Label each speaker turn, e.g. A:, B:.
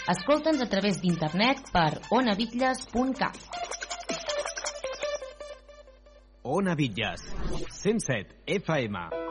A: Escolta'ns a través d'internet per onabitlles.cat.
B: Ona Bitlles, 107 FM.